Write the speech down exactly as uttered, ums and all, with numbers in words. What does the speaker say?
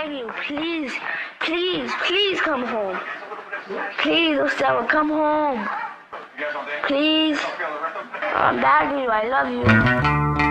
beg you, please, please, please come home. Please, Ostella, come home. Please. I'm begging you, I love you.